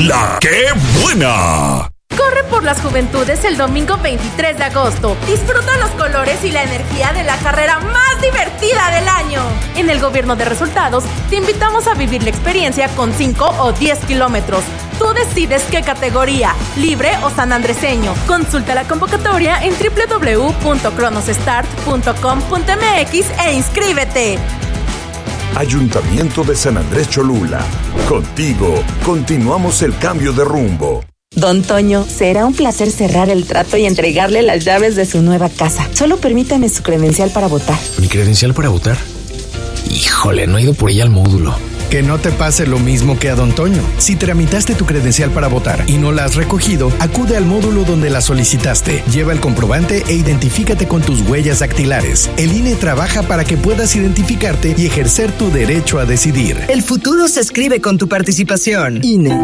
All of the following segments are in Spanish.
¡La qué buena! Corre por las juventudes el domingo 23 de agosto. Disfruta los colores y la energía de la carrera más divertida del año. En el Gobierno de Resultados, te invitamos a vivir la experiencia con 5 o 10 kilómetros. Tú decides qué categoría, libre o sanandreseño. Consulta la convocatoria en www.cronosstart.com.mx e inscríbete. Ayuntamiento de San Andrés Cholula. Contigo, continuamos el cambio de rumbo. Don Toño, será un placer cerrar el trato y entregarle las llaves de su nueva casa. Solo permítame su credencial para votar. ¿Mi credencial para votar? Híjole, no he ido por ella al módulo. Que no te pase lo mismo que a Don Toño. Si tramitaste tu credencial para votar y no la has recogido, acude al módulo donde la solicitaste. Lleva el comprobante e identifícate con tus huellas dactilares. El INE trabaja para que puedas identificarte y ejercer tu derecho a decidir. El futuro se escribe con tu participación. INE.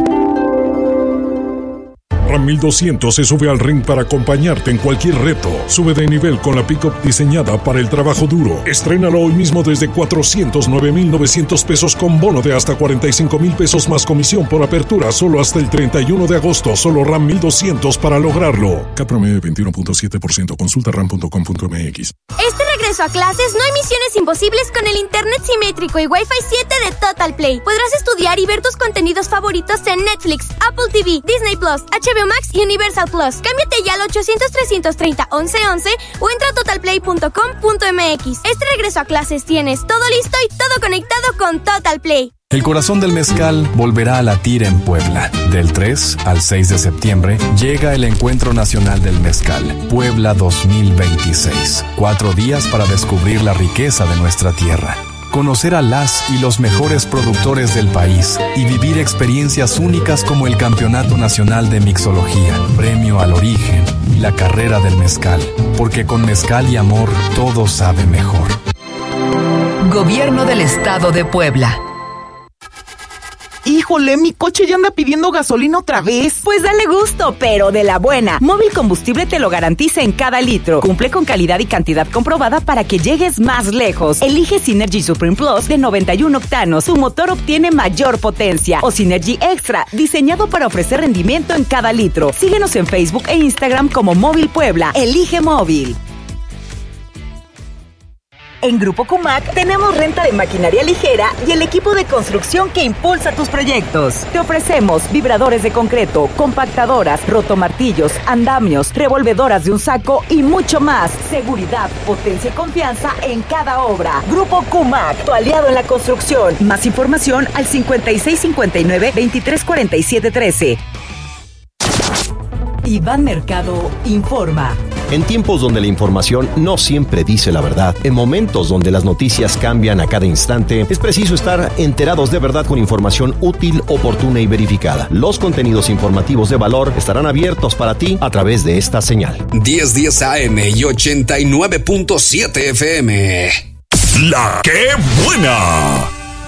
Ram 1200 se sube al ring para acompañarte en cualquier reto. Sube de nivel con la pick-up diseñada para el trabajo duro. Estrénalo hoy mismo desde 409,900 pesos con bono de hasta 45,000 pesos más comisión por apertura solo hasta el 31 de agosto. Solo Ram 1200 para lograrlo. CAT promedio 21.7%. Consulta ram.com.mx. Este regreso a clases no hay misiones imposibles con el internet simétrico y Wi-Fi 7 de Total Play. Podrás estudiar y ver tus contenidos favoritos en Netflix, Apple TV, Disney Plus, HBO Max y Universal Plus. Cámbiate ya al 800-330-1111 o entra a totalplay.com.mx. Este regreso a clases tienes todo listo y todo conectado con Total Play. El corazón del mezcal volverá a latir en Puebla. Del 3 al 6 de septiembre llega el Encuentro Nacional del Mezcal, Puebla 2026. 4 días para descubrir la riqueza de nuestra tierra. Conocer a las y los mejores productores del país y vivir experiencias únicas como el Campeonato Nacional de Mixología, Premio al Origen y la Carrera del Mezcal. Porque con mezcal y amor todo sabe mejor. Gobierno del Estado de Puebla. Híjole, mi coche ya anda pidiendo gasolina otra vez. Pues dale gusto, pero de la buena. Móvil Combustible te lo garantiza en cada litro. Cumple con calidad y cantidad comprobada para que llegues más lejos. Elige Synergy Supreme Plus de 91 octanos. Tu motor obtiene mayor potencia. O Synergy Extra, diseñado para ofrecer rendimiento en cada litro. Síguenos en Facebook e Instagram como Móvil Puebla. Elige Móvil. En Grupo Cumac tenemos renta de maquinaria ligera y el equipo de construcción que impulsa tus proyectos. Te ofrecemos vibradores de concreto, compactadoras, rotomartillos, andamios, revolvedoras de un saco y mucho más. Seguridad, potencia y confianza en cada obra. Grupo Cumac, tu aliado en la construcción. Más información al 5659-234713. Iván Mercado informa. En tiempos donde la información no siempre dice la verdad, en momentos donde las noticias cambian a cada instante, es preciso estar enterados de verdad con información útil, oportuna y verificada. Los contenidos informativos de valor estarán abiertos para ti a través de esta señal. 1010 AM y 89.7 FM. ¡La qué buena!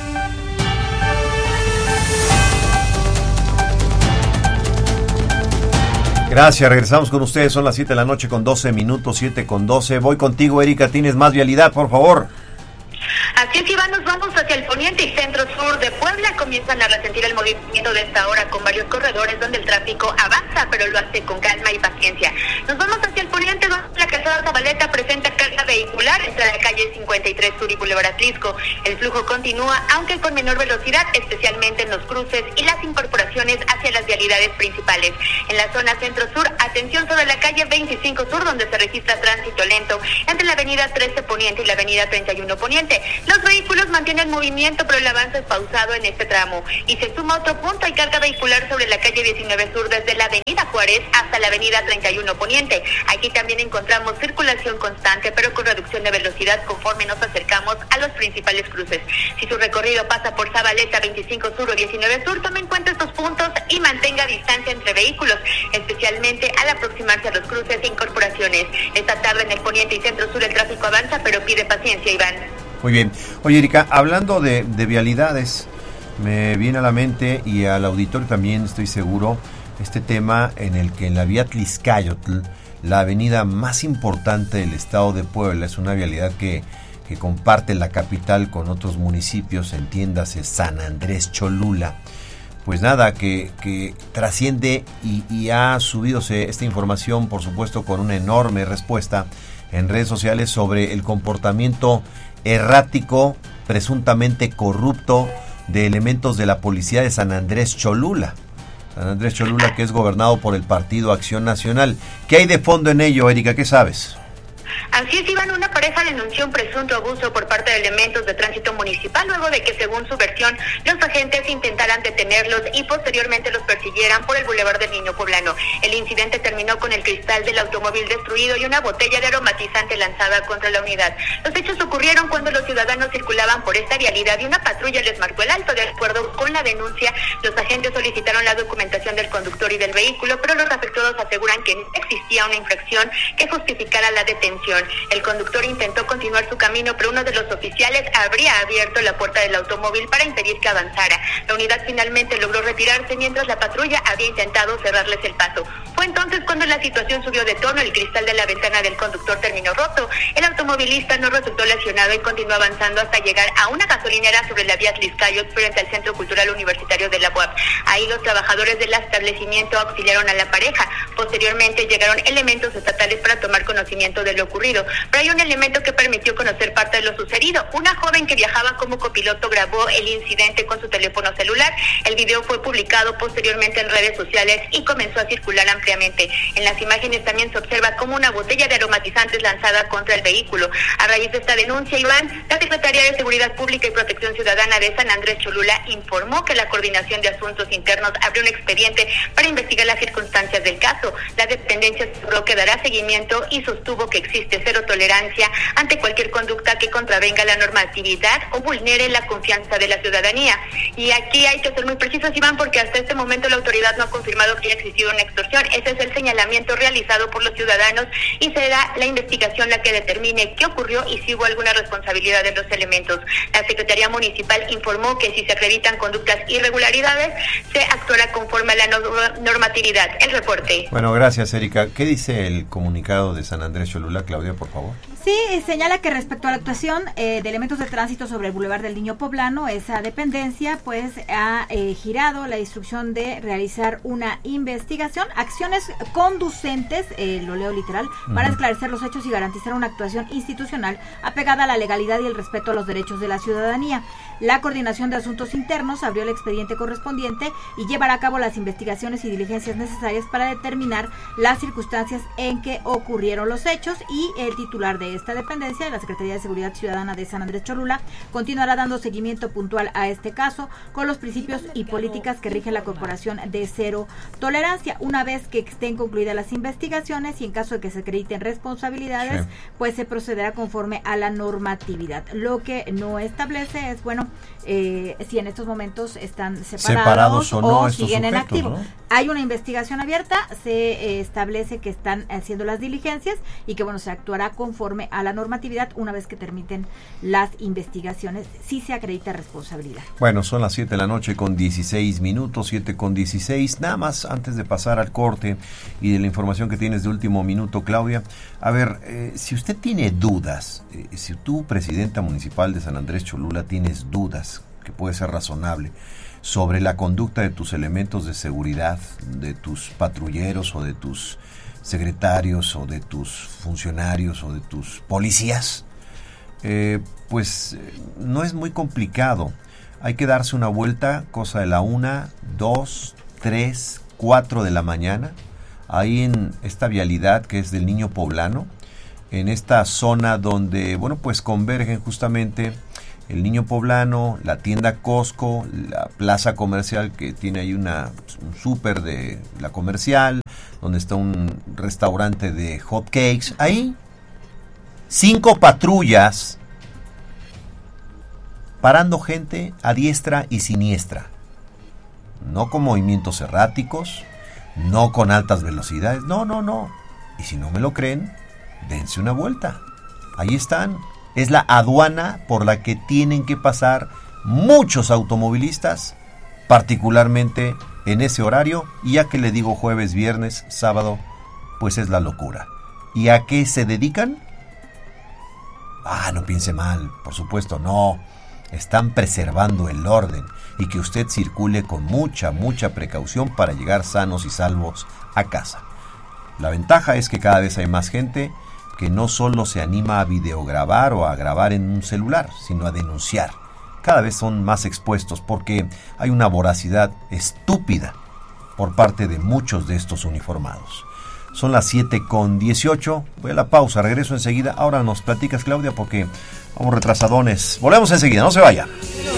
Gracias, regresamos con ustedes, son las 7 de la noche con 12 minutos, 7 con 12. Voy contigo, Erika, tienes más vialidad, por favor. Así es, Iván, nos vamos hacia el poniente y centro-sur de Puebla. Comienzan a resentir el movimiento de esta hora con varios corredores donde el tráfico avanza, pero lo hace con calma y paciencia. Nos vamos hacia el poniente, donde la calzada Zabaleta presenta carga vehicular entre la calle 53 Sur y Boulevard Atlisco. El flujo continúa, aunque con menor velocidad, especialmente en los cruces y las incorporaciones hacia las vialidades principales. En la zona centro-sur, atención sobre la calle 25 Sur, donde se registra tránsito lento entre la avenida 13 Poniente y la avenida 31 Poniente. Los vehículos mantienen movimiento, pero el avance es pausado en este tramo. Y se suma otro punto, hay carga vehicular sobre la calle 19 Sur desde la avenida Juárez hasta la avenida 31 Poniente. Aquí también encontramos circulación constante, pero con reducción de velocidad conforme nos acercamos a los principales cruces. Si su recorrido pasa por Zabaleta 25 Sur o 19 Sur, tome en cuenta estos puntos y mantenga distancia entre vehículos, especialmente al aproximarse a los cruces e incorporaciones. Esta tarde en el poniente y centro sur el tráfico avanza, pero pide paciencia, Iván. Muy bien. Oye, Erika, hablando de vialidades, me viene a la mente y al auditorio también, estoy seguro, este tema en el que en la vía Tliscayotl, la avenida más importante del estado de Puebla, es una vialidad que comparte la capital con otros municipios, entiéndase San Andrés Cholula, pues nada, que trasciende y ha subido esta información, por supuesto, con una enorme respuesta en redes sociales sobre el comportamiento errático, presuntamente corrupto, de elementos de la policía de San Andrés Cholula. San Andrés Cholula, que es gobernado por el Partido Acción Nacional. ¿Qué hay de fondo en ello, Erika? ¿Qué sabes? Así es, Iván, una pareja denunció un presunto abuso por parte de elementos de tránsito municipal luego de que, según su versión, los agentes intentaran detenerlos y posteriormente los persiguieran por el Boulevard del Niño Poblano. El incidente terminó con el cristal del automóvil destruido y una botella de aromatizante lanzada contra la unidad. Los hechos ocurrieron cuando los ciudadanos circulaban por esta vialidad y una patrulla les marcó el alto. De acuerdo con la denuncia, los agentes solicitaron la documentación del conductor y del vehículo, pero los afectados aseguran que no existía una infracción que justificara la detención. El conductor intentó continuar su camino, pero uno de los oficiales habría abierto la puerta del automóvil para impedir que avanzara. La unidad finalmente logró retirarse mientras la patrulla había intentado cerrarles el paso. Fue entonces cuando la situación subió de tono, el cristal de la ventana del conductor terminó roto. El automovilista no resultó lesionado y continuó avanzando hasta llegar a una gasolinera sobre la vía Tliscayot frente al Centro Cultural Universitario de la UAP. Ahí los trabajadores del establecimiento auxiliaron a la pareja. Posteriormente llegaron elementos estatales para tomar conocimiento de lo ocurrido, pero hay un elemento que permitió conocer parte de lo sucedido. Una joven que viajaba como copiloto grabó el incidente con su teléfono celular. El video fue publicado posteriormente en redes sociales y comenzó a circular ampliamente. En las imágenes también se observa como una botella de aromatizantes lanzada contra el vehículo. A raíz de esta denuncia, Iván, la Secretaría de Seguridad Pública y Protección Ciudadana de San Andrés Cholula informó que la Coordinación de Asuntos Internos abrió un expediente para investigar las circunstancias del caso. La dependencia aseguró que dará seguimiento y sostuvo que existe cero tolerancia ante cualquier conducta que contravenga la normatividad o vulnere la confianza de la ciudadanía. Y aquí hay que ser muy precisos, Iván, porque hasta este momento la autoridad no ha confirmado que haya existido una extorsión. Ese es el señalamiento realizado por los ciudadanos y será la investigación la que determine qué ocurrió y si hubo alguna responsabilidad de los elementos. La Secretaría Municipal informó que si se acreditan conductas irregularidades, se actuará conforme a la normatividad. El reporte. Bueno, gracias, Erika. ¿Qué dice el comunicado de San Andrés Cholula, Claudia, por favor? Sí, señala que respecto a la actuación de elementos de tránsito sobre el Boulevard del Niño Poblano, esa dependencia pues ha girado la instrucción de realizar una investigación, acciones conducentes, lo leo literal, para esclarecer los hechos y garantizar una actuación institucional apegada a la legalidad y el respeto a los derechos de la ciudadanía. La Coordinación de Asuntos Internos abrió el expediente correspondiente y llevará a cabo las investigaciones y diligencias necesarias para determinar las circunstancias en que ocurrieron los hechos, y el titular de esta dependencia, de la Secretaría de Seguridad Ciudadana de San Andrés Cholula, continuará dando seguimiento puntual a este caso con los principios y políticas que rigen la Corporación de Cero Tolerancia. Una vez que estén concluidas las investigaciones y en caso de que se acrediten responsabilidades, pues se procederá conforme a la normatividad. Lo que no establece es, bueno, si en estos momentos están separados o no, siguen en activo. ¿No? Hay una investigación abierta, se establece que están haciendo las diligencias y que, bueno, se actuará conforme a la normatividad una vez que terminen las investigaciones, si se acredita responsabilidad. Bueno, son las 7 de la noche con 16 minutos, 7:16. Nada más antes de pasar al corte y de la información que tienes de último minuto, Claudia. A ver, si usted tiene dudas, si tú, presidenta municipal de San Andrés Cholula, tienes dudas, que puede ser razonable, sobre la conducta de tus elementos de seguridad, de tus patrulleros o de tus secretarios o de tus funcionarios o de tus policías, pues no es muy complicado. Hay que darse una vuelta, cosa de la 1, 2, 3, 4 de la mañana, ahí en esta vialidad que es del Niño Poblano, en esta zona donde, bueno, pues convergen justamente el Niño Poblano, la tienda Costco, la plaza comercial que tiene ahí un súper de la comercial, donde está un restaurante de hot cakes. Ahí, 5 patrullas parando gente a diestra y siniestra. No con movimientos erráticos, no con altas velocidades, no. Y si no me lo creen, dense una vuelta. Ahí están. Es la aduana por la que tienen que pasar muchos automovilistas, particularmente en ese horario, y ya que le digo jueves, viernes, sábado, pues es la locura. ¿Y a qué se dedican? No piense mal, por supuesto, no. están preservando el orden y que usted circule con mucha precaución para llegar sanos y salvos a casa. La ventaja es que cada vez hay más gente que no solo se anima a videograbar o a grabar en un celular, sino a denunciar. Cada vez son más expuestos porque hay una voracidad estúpida por parte de muchos de estos uniformados. Son las 7:18, voy a la pausa, regreso enseguida. Ahora nos platicas, Claudia, porque vamos retrasadones. Volvemos enseguida, no se vaya.